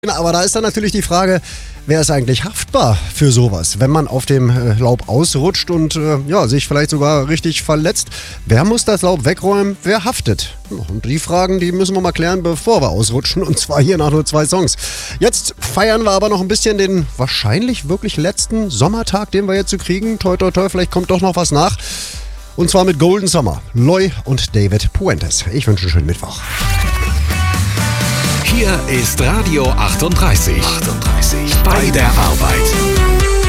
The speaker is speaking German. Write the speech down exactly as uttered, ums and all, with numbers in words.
Aber da ist dann natürlich die Frage, wer ist eigentlich haftbar für sowas, wenn man auf dem äh, Laub ausrutscht und äh, ja, sich vielleicht sogar richtig verletzt? Wer muss das Laub wegräumen? Wer haftet? Und die Fragen, die müssen wir mal klären, bevor wir ausrutschen, und zwar hier nach nur zwei Songs. Jetzt feiern wir aber noch ein bisschen den wahrscheinlich wirklich letzten Sommertag, den wir jetzt zu kriegen. Toi, toi, toi, vielleicht kommt doch noch was nach. Und zwar mit Golden Summer, Loy und David Puentes. Ich wünsche einen schönen Mittwoch. Hier ist Radio achtunddreißig. achtunddreißig. Bei der Arbeit.